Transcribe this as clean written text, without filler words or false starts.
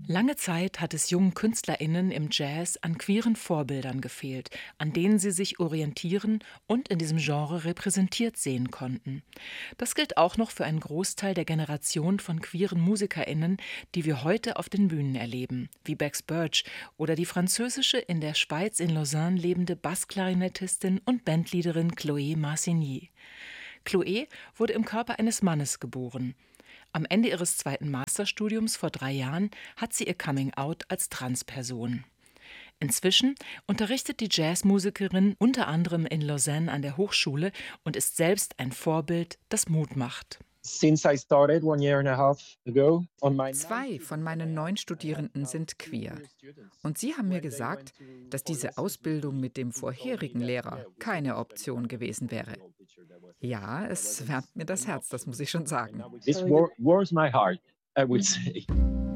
Lange Zeit hat es jungen KünstlerInnen im Jazz an queeren Vorbildern gefehlt, an denen sie sich orientieren und in diesem Genre repräsentiert sehen konnten. Das gilt auch noch für einen Großteil der Generation von queeren MusikerInnen, die wir heute auf den Bühnen erleben, wie Bex Birch oder die französische, in der Schweiz in Lausanne lebende Bassklarinettistin und Bandleaderin Chloé Marcigny. Chloé wurde im Körper eines Mannes geboren. Am Ende ihres zweiten Masterstudiums vor 3 Jahren hat sie ihr Coming-out als Transperson. Inzwischen unterrichtet die Jazzmusikerin unter anderem in Lausanne an der Hochschule und ist selbst ein Vorbild, das Mut macht. Zwei von meinen 9 Studierenden sind queer. Und sie haben mir gesagt, dass diese Ausbildung mit dem vorherigen Lehrer keine Option gewesen wäre. Ja, es wärmt mir das Herz, das muss ich schon sagen. This warms my heart, I would say.